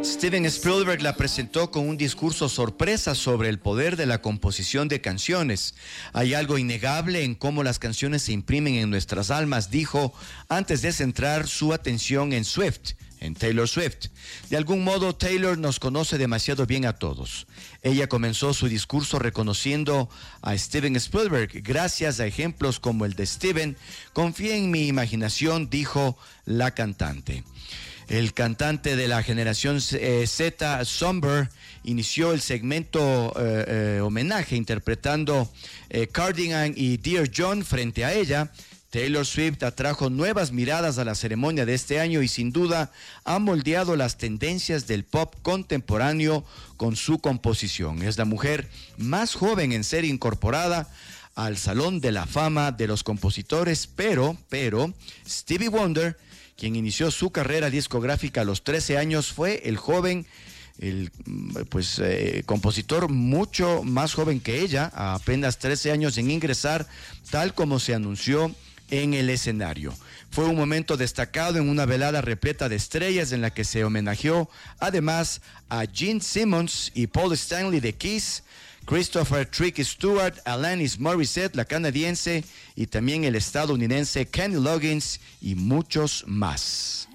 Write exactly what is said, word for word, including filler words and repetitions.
Steven Spielberg la presentó con un discurso sorpresa sobre el poder de la composición de canciones. Hay algo innegable en cómo las canciones se imprimen en nuestras almas, dijo, antes de centrar su atención en Swift, en Taylor Swift. De algún modo, Taylor nos conoce demasiado bien a todos. Ella comenzó su discurso reconociendo a Steven Spielberg. Gracias a ejemplos como el de Steven, confié en mi imaginación, dijo la cantante. El cantante de la generación eh, Z, Somber, inició el segmento eh, eh, homenaje interpretando eh, Cardigan y Dear John frente a ella. Taylor Swift atrajo nuevas miradas a la ceremonia de este año y sin duda ha moldeado las tendencias del pop contemporáneo con su composición. Es la mujer más joven en ser incorporada al Salón de la Fama de los Compositores, pero, pero, Stevie Wonder, quien inició su carrera discográfica a los trece años, fue el joven, el pues eh, compositor mucho más joven que ella, a apenas trece años en ingresar, tal como se anunció en el escenario. Fue un momento destacado en una velada repleta de estrellas en la que se homenajeó además a Gene Simmons y Paul Stanley de Kiss, Christopher Trick Stewart, Alanis Morissette, la canadiense, y también el estadounidense Kenny Loggins y muchos más.